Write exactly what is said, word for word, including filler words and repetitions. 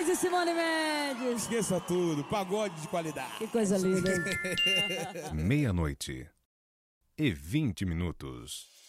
e Simone Mendes. Esqueça tudo, pagode de qualidade. Que coisa linda, hein? Meia-noite e vinte minutos.